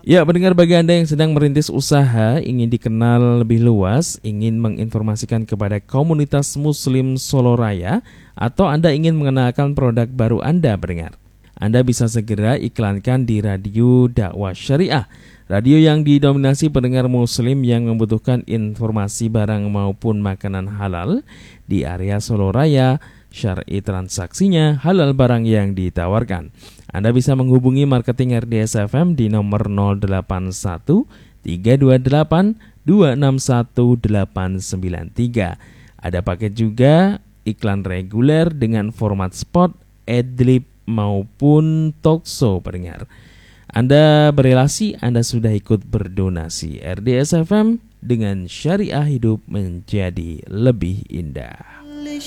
Ya, pendengar, bagi Anda yang sedang merintis usaha, ingin dikenal lebih luas, ingin menginformasikan kepada komunitas Muslim Solo Raya, atau Anda ingin mengenalkan produk baru Anda, pendengar, Anda bisa segera iklankan di Radio Dakwah Syariah, radio yang didominasi pendengar Muslim yang membutuhkan informasi barang maupun makanan halal di area Solo Raya, syar'i transaksinya, halal barang yang ditawarkan. Anda bisa menghubungi marketing RDS FM di nomor 081 328 261 893. Ada paket juga iklan reguler dengan format spot, adlib maupun talkshow, pendengar. Anda berelasi, Anda sudah ikut berdonasi. RDS FM, dengan syariah hidup menjadi lebih indah.